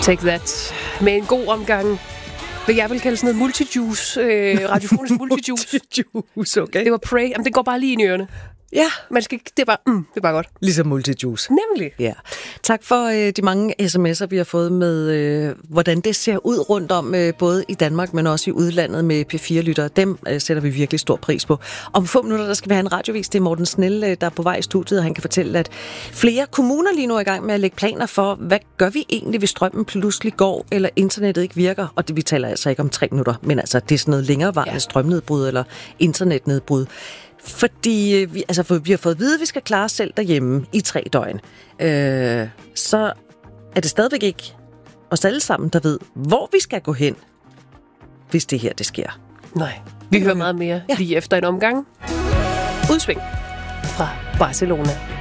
Take that. Med en god omgang, hvad jeg vil kalde sådan noget multijuice, radiofonisk multijuice. Multijuice, okay. Det var Prey. Jamen, det går bare lige ind i ørerne. Ja. Det er bare godt. Ligesom multijuice. Nemlig. Ja. Tak for de mange sms'er, vi har fået med, hvordan det ser ud rundt om, både i Danmark, men også i udlandet med P4-lyttere. Dem sætter vi virkelig stor pris på. Om få minutter, der skal vi have en radiovis. Det er Morten Snell, der er på vej i studiet, og han kan fortælle, at flere kommuner lige nu er i gang med at lægge planer for, hvad gør vi egentlig, hvis strømmen pludselig går, eller internettet ikke virker. Og det, vi taler altså ikke om 3 minutter, men altså det er sådan noget længerevarende strømnedbrud eller internetnedbrud. Fordi vi har fået at vide, at vi skal klare os selv derhjemme i 3 døgn. Så er det stadigvæk ikke os alle sammen, der ved, hvor vi skal gå hen, hvis det her det sker. Nej, vi hører meget mere lige efter en omgang. Udsving fra Barcelona.